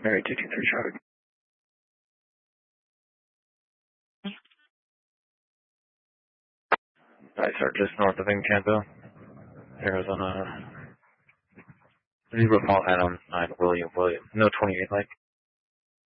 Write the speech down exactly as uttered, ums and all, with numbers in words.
Mary two two three traffic. Alright, sir, just north of Encanto, Arizona. Zero Paul Adam nine William William. No twenty eight like.